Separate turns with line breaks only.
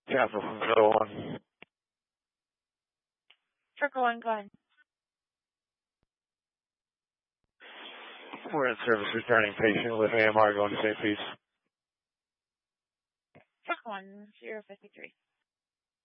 Capital from Go on.
Circle one, go ahead.
We're in service returning patient with AMR going to St. Pete.
Circle 1053.